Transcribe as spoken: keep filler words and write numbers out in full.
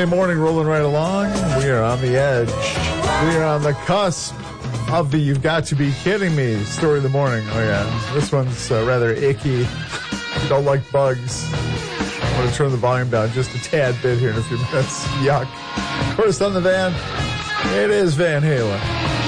Monday morning rolling right along. We are on the edge. We are on the cusp of the You've Got to Be Kidding Me story of the morning. Oh, yeah. This one's uh, rather icky. If you don't like bugs, I'm going to turn the volume down just a tad bit here in a few minutes. Yuck. Of course, on the van, it is Van Halen.